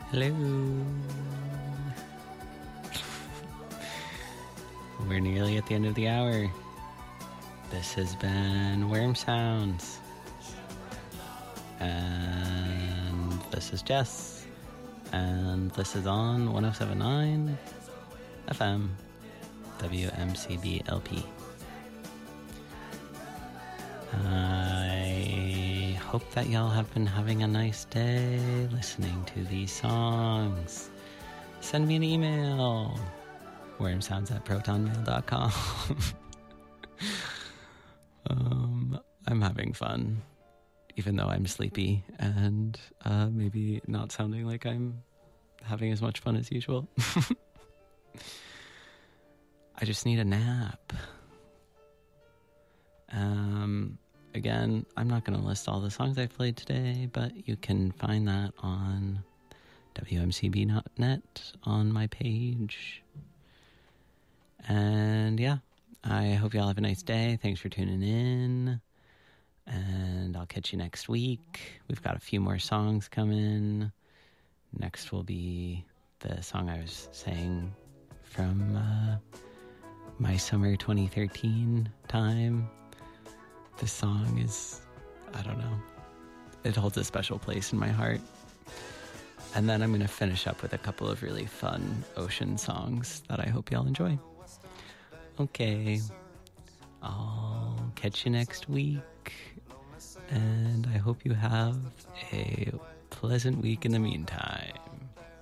Hello. We're nearly at the end of the hour. This has been Worm Sounds. And this is Jess. And this is on 107.9 FM, WMCB LP. I hope that y'all have been having a nice day listening to these songs. Send me an email, wormsounds@protonmail.com. I'm having fun, even though I'm sleepy and maybe not sounding like I'm having as much fun as usual. I just need a nap. Again, I'm not going to list all the songs I've played today, but you can find that on WMCB.net on my page. And yeah, I hope y'all have a nice day. Thanks for tuning in. And I'll catch you next week. We've got a few more songs coming. Next will be the song I was saying from my summer 2013 time. This song is, I don't know, it holds a special place in my heart. And then I'm going to finish up with a couple of really fun ocean songs that I hope y'all enjoy. Okay, I'll catch you next week, and I hope you have a pleasant week in the meantime.